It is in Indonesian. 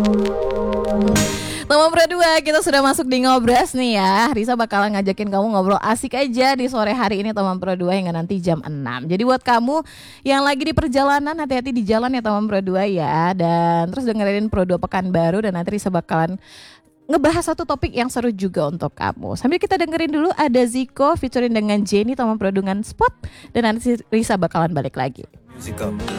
Teman Pro 2, kita sudah masuk di Ngobras nih ya. Risa bakalan ngajakin kamu ngobrol asik aja di sore hari ini teman Pro 2 hingga nanti jam 6. Jadi buat kamu yang lagi di perjalanan, hati-hati di jalan ya teman Pro 2 ya. Dan terus dengerin Pro 2 Pekanbaru dan nanti Risa bakalan ngebahas satu topik yang seru juga untuk kamu. Sambil kita dengerin dulu ada Zico featuring dengan Jenny teman Pro dengan Spot. Dan nanti Risa bakalan balik lagi. Zico.